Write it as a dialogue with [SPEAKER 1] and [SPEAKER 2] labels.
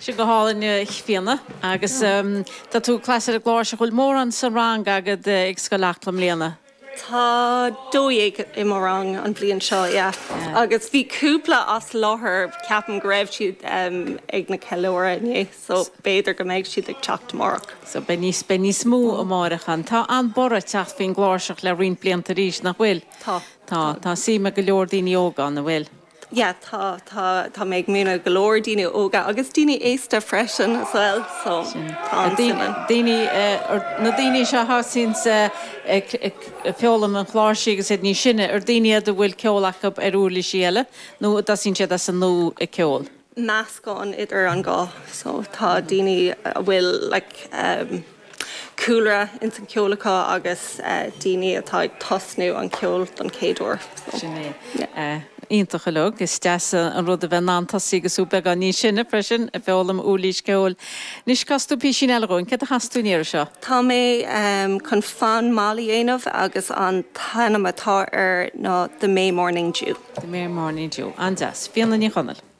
[SPEAKER 1] Si go hálainn fianna agus tá tú clasar a gláir se chuil mór an san rang agad ag scoileachlam léana.
[SPEAKER 2] Tá dóigh I mar rang an bblion seo, agus bhí cúpla as láthair ceapan go raibh siad ag na ceiliúra inné, so béidir go méid siad ag teachtamach.
[SPEAKER 1] So be níos mú amárachan. Tá an borra teach fin gláirseach le rion blianta ríis nach bhfuil. Tá sima go leor daoine óga na bhfuil.
[SPEAKER 2] Tá méid múna go leor daoine óga agus daoine éasta freisin as well, so
[SPEAKER 1] na daoine se hasín feolam an chláirsí agus ní sinne ar daoine a bhfuil ceolach ar úrla síile, nó tá sin siad as an nó I ceol.
[SPEAKER 2] Meascán idir an gá, so tá daoine bhfuil cúlra in san ceolachá agus daoine atá tosnú an ceol don céadúir.
[SPEAKER 1] Ítach lug, is deasa an rud a bheith antasí agus úpa gan ní sinna freisin a bheolam úlís ceol. Nis castú pí sin eileún, ce a hasú níir seo?
[SPEAKER 2] Tá mé chun fan málaí aanamh agus an tanam atá ar ná the May Morning Dew.
[SPEAKER 1] The May Morning Dew. An deas, fianna ní chonal.